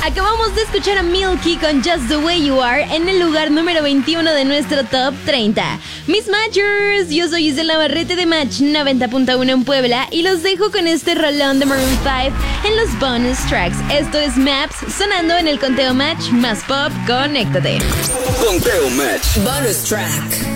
Acabamos de escuchar a Milky con Just the Way You Are en el lugar número 21 de nuestro Top 30. Mis Matchers, yo soy Isela Navarrete de Match 90.1 en Puebla y los dejo con este rolón de Maroon 5 en los bonus tracks. Esto es Maps, sonando en el Conteo Match más pop. Conéctate. Conteo Match. Bonus track.